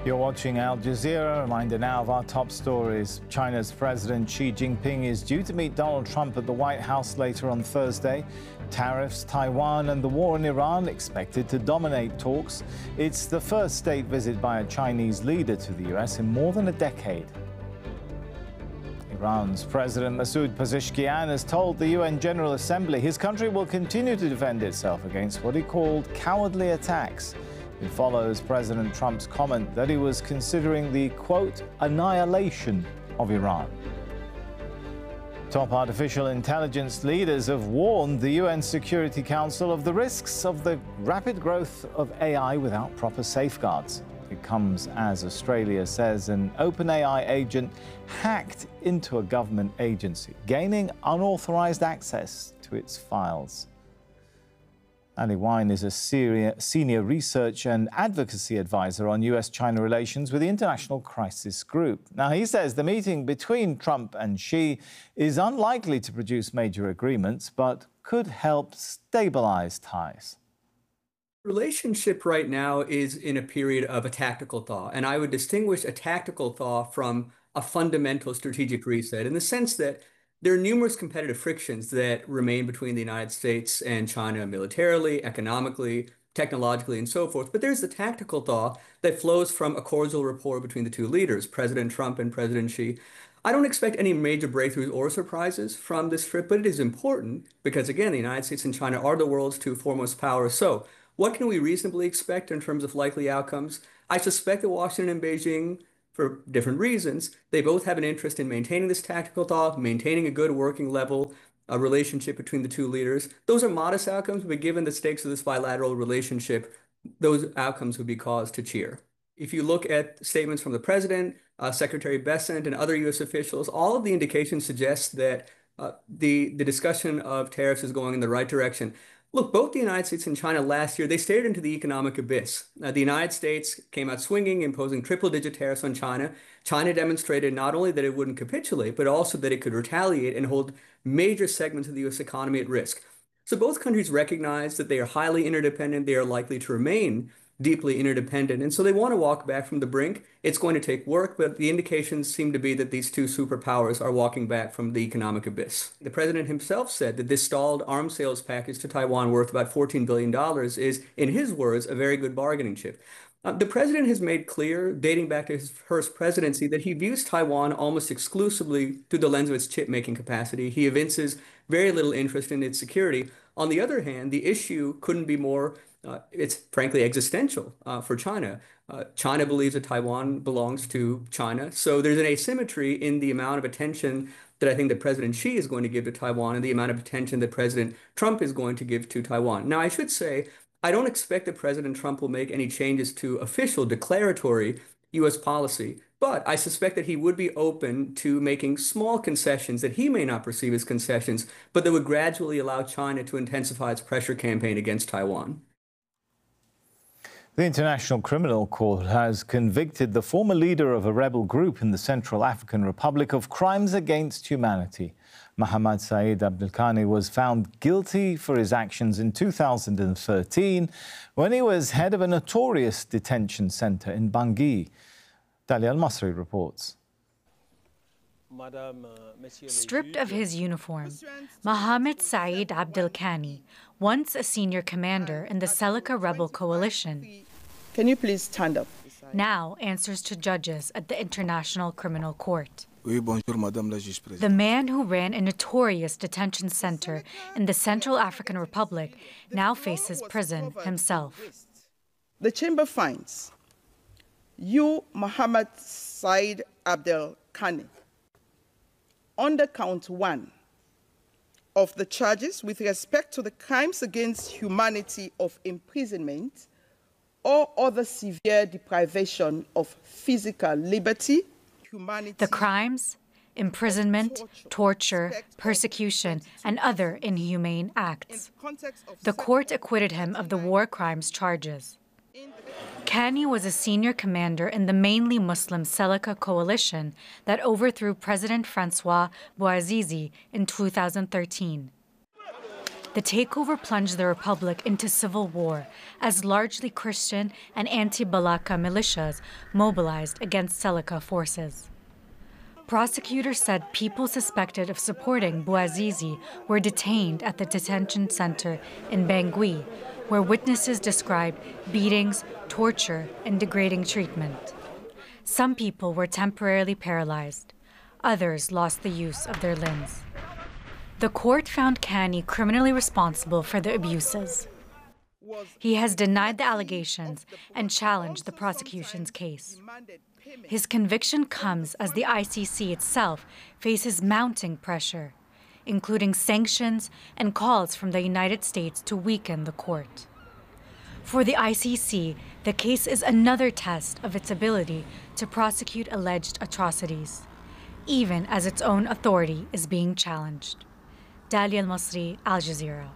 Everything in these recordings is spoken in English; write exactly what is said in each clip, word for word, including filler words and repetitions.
You're watching Al Jazeera. Reminder now of our top stories. China's President Xi Jinping is due to meet Donald Trump at the White House later on Thursday. Tariffs, Taiwan and the war in Iran expected to dominate talks. It's the first state visit by a Chinese leader to the U S in more than a decade. Iran's President Masoud Pezeshkian has told the U N General Assembly his country will continue to defend itself against what he called cowardly attacks. It follows President Trump's comment that he was considering the, quote, annihilation of Iran. Top artificial intelligence leaders have warned the U N Security Council of the risks of the rapid growth of A I without proper safeguards. It comes as Australia says an OpenAI agent hacked into a government agency, gaining unauthorized access to its files. Ali Wine is a senior research and advocacy advisor on U S China relations with the International Crisis Group. Now, he says the meeting between Trump and Xi is unlikely to produce major agreements, but could help stabilize ties. Relationship right now is in a period of a tactical thaw, and I would distinguish a tactical thaw from a fundamental strategic reset in the sense that there are numerous competitive frictions that remain between the United States and China militarily, economically, technologically, and so forth. But there's the tactical thaw that flows from a cordial rapport between the two leaders, President Trump and President Xi. I don't expect any major breakthroughs or surprises from this trip, but it is important because, again, the United States and China are the world's two foremost powers. So what can we reasonably expect in terms of likely outcomes? I suspect that Washington and Beijing, for different reasons, they both have an interest in maintaining this tactical thaw, maintaining a good working level a relationship between the two leaders. Those are modest outcomes, but given the stakes of this bilateral relationship, those outcomes would be cause to cheer. If you look at statements from the president, uh, Secretary Bessent, and other U S officials, all of the indications suggest that uh, the, the discussion of tariffs is going in the right direction. Look, both the United States and China last year, they stared into the economic abyss. Uh, the United States came out swinging, imposing triple-digit tariffs on China. China demonstrated not only that it wouldn't capitulate, but also that it could retaliate and hold major segments of the U S economy at risk. So both countries recognize that they are highly interdependent. They are likely to remain deeply interdependent. And so they want to walk back from the brink. It's going to take work, but the indications seem to be that these two superpowers are walking back from the economic abyss. The president himself said that this stalled arms sales package to Taiwan worth about fourteen billion dollars is, in his words, a very good bargaining chip. Uh, the president has made clear, dating back to his first presidency, that he views Taiwan almost exclusively through the lens of its chip-making capacity. He evinces very little interest in its security. On the other hand, the issue couldn't be more Uh, it's frankly existential uh, for China. Uh, China believes that Taiwan belongs to China. So there's an asymmetry in the amount of attention that I think that President Xi is going to give to Taiwan and the amount of attention that President Trump is going to give to Taiwan. Now, I should say, I don't expect that President Trump will make any changes to official declaratory U S policy, but I suspect that he would be open to making small concessions that he may not perceive as concessions, but that would gradually allow China to intensify its pressure campaign against Taiwan. The International Criminal Court has convicted the former leader of a rebel group in the Central African Republic of crimes against humanity. Mohammed Said Abdelkani was found guilty for his actions in two thousand thirteen when he was head of a notorious detention centre in Bangui. Dalia Al-Masri reports. Stripped of his uniform, Mohammed Said Abdelkani, once a senior commander in the Seleka rebel coalition, can you please stand up? Now answers to judges at the International Criminal Court. Oui, bonjour, Madame la Juge Présidente. The man who ran a notorious detention center in the Central African Republic now faces prison himself. The chamber finds you, Mohammed Said Abdelkani, under count one of the charges with respect to the crimes against humanity of imprisonment or other severe deprivation of physical liberty, humanity. The crimes, imprisonment, torture, persecution, and other inhumane acts. The court acquitted him of the war crimes charges. Kani was a senior commander in the mainly Muslim Seleka coalition that overthrew President Francois Bouazizi in two thousand thirteen. The takeover plunged the republic into civil war as largely Christian and anti-Balaka militias mobilized against Seleka forces. Prosecutors said people suspected of supporting Bouazizi were detained at the detention center in Bangui, where witnesses described beatings, torture, and degrading treatment. Some people were temporarily paralyzed. Others lost the use of their limbs. The court found Kani criminally responsible for the abuses. He has denied the allegations and challenged the prosecution's case. His conviction comes as the I C C itself faces mounting pressure, including sanctions and calls from the United States to weaken the court. For the I C C, the case is another test of its ability to prosecute alleged atrocities, even as its own authority is being challenged. Dalia Al-Masri, Al Jazeera.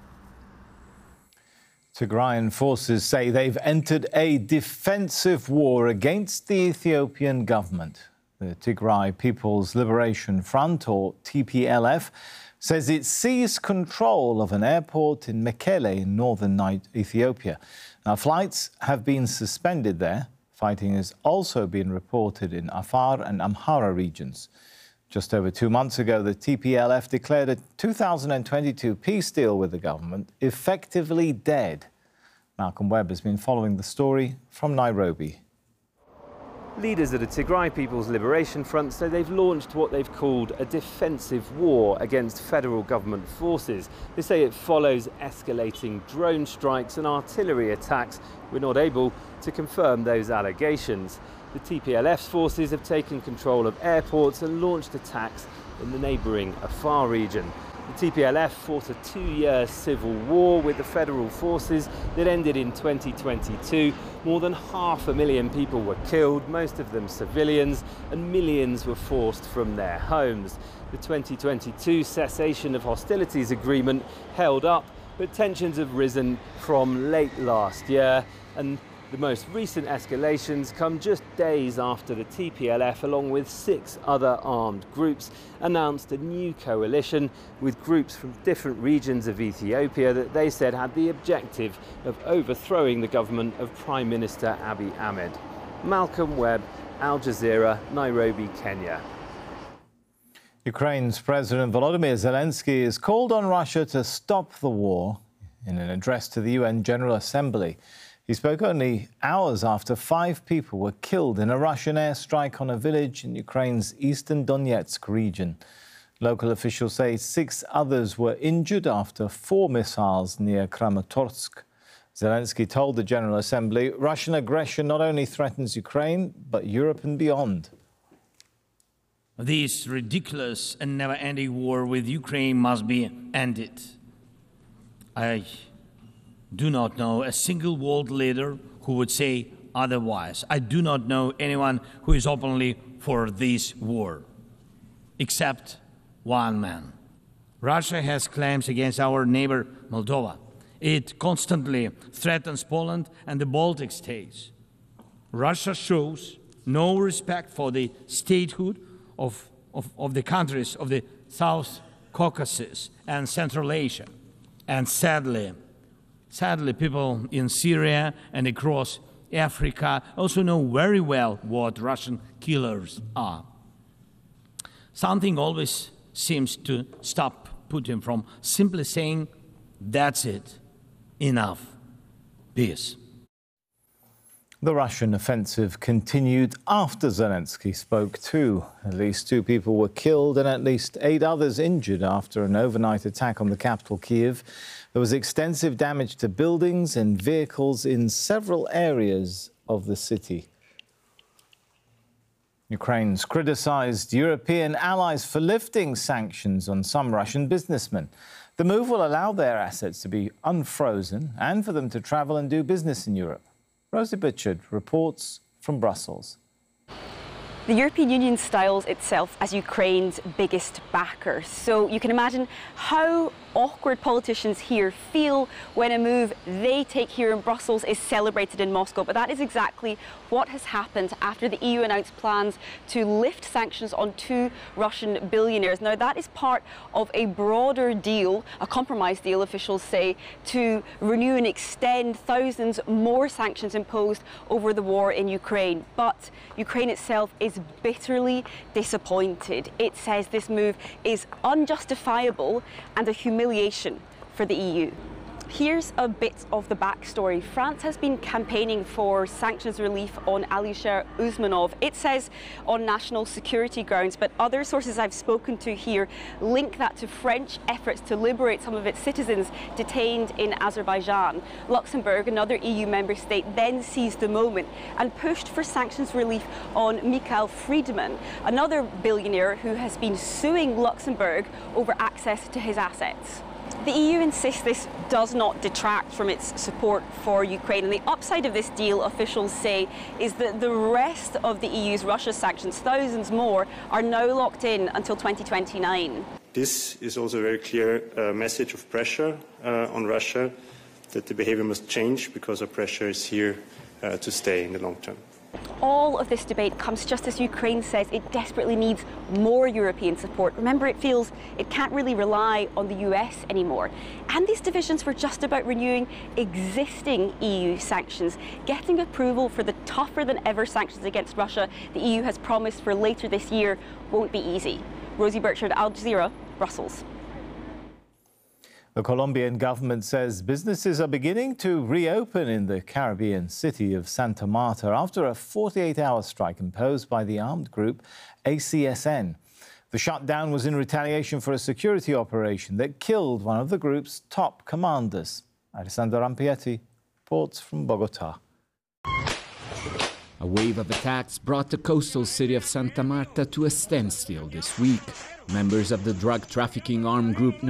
Tigrayan forces say they've entered a defensive war against the Ethiopian government. The Tigray People's Liberation Front, or T P L F, says it seized control of an airport in Mekele in northern Ethiopia. Now, flights have been suspended there. Fighting has also been reported in Afar and Amhara regions. Just over two months ago, the T P L F declared a two thousand twenty-two peace deal with the government effectively dead. Malcolm Webb has been following the story from Nairobi. Leaders of the Tigray People's Liberation Front say they've launched what they've called a defensive war against federal government forces. They say it follows escalating drone strikes and artillery attacks. We're not able to confirm those allegations. The T P L F's forces have taken control of airports and launched attacks in the neighbouring Afar region. The T P L F fought a two-year civil war with the federal forces that ended in twenty twenty-two. More than half a million people were killed, most of them civilians, and millions were forced from their homes. The twenty twenty-two cessation of hostilities agreement held up, but tensions have risen from late last year, and the most recent escalations come just days after the T P L F, along with six other armed groups, announced a new coalition with groups from different regions of Ethiopia that they said had the objective of overthrowing the government of Prime Minister Abiy Ahmed. Malcolm Webb, Al Jazeera, Nairobi, Kenya. Ukraine's President Volodymyr Zelensky has called on Russia to stop the war in an address to the U N General Assembly. He spoke only hours after five people were killed in a Russian airstrike on a village in Ukraine's eastern Donetsk region. Local officials say six others were injured after four missiles near Kramatorsk. Zelensky told the General Assembly Russian aggression not only threatens Ukraine, but Europe and beyond. This ridiculous and never-ending war with Ukraine must be ended. I do not know a single world leader who would say otherwise. I do not know anyone who is openly for this war, except one man. Russia has claims against our neighbor Moldova. It constantly threatens Poland and the Baltic states. Russia shows no respect for the statehood of, of, of the countries of the South Caucasus and Central Asia. And sadly, Sadly, people in Syria and across Africa also know very well what Russian killers are. Something always seems to stop Putin from simply saying, that's it, enough, peace. The Russian offensive continued after Zelensky spoke too. At least two people were killed and at least eight others injured after an overnight attack on the capital, Kyiv. There was extensive damage to buildings and vehicles in several areas of the city. Ukraine's criticized European allies for lifting sanctions on some Russian businessmen. The move will allow their assets to be unfrozen and for them to travel and do business in Europe. Rosie Butchard reports from Brussels. The European Union styles itself as Ukraine's biggest backer, so you can imagine how awkward politicians here feel when a move they take here in Brussels is celebrated in Moscow. But that is exactly what has happened after the E U announced plans to lift sanctions on two Russian billionaires. Now, that is part of a broader deal, a compromise deal, officials say, to renew and extend thousands more sanctions imposed over the war in Ukraine. But Ukraine itself is bitterly disappointed. It says this move is unjustifiable and a humiliation for the E U. Here's a bit of the backstory. France has been campaigning for sanctions relief on Alisher Usmanov. It says on national security grounds, but other sources I've spoken to here link that to French efforts to liberate some of its citizens detained in Azerbaijan. Luxembourg, another E U member state, then seized the moment and pushed for sanctions relief on Mikhail Friedman, another billionaire who has been suing Luxembourg over access to his assets. The E U insists this does not detract from its support for Ukraine, and the upside of this deal, officials say, is that the rest of the E U's Russia sanctions, thousands more, are now locked in until twenty twenty-nine. This is also a very clear uh, message of pressure uh, on Russia, that the behavior must change because our pressure is here uh, to stay in the long term. All of this debate comes just as Ukraine says it desperately needs more European support. Remember, it feels it can't really rely on the U S anymore. And these divisions were just about renewing existing E U sanctions. Getting approval for the tougher than ever sanctions against Russia the E U has promised for later this year won't be easy. Rosie Burchard, Al Jazeera, Brussels. The Colombian government says businesses are beginning to reopen in the Caribbean city of Santa Marta after a forty-eight hour strike imposed by the armed group A C S N. The shutdown was in retaliation for a security operation that killed one of the group's top commanders. Alessandro Rampietti reports from Bogotá. A wave of attacks brought the coastal city of Santa Marta to a standstill this week. Members of the drug trafficking armed group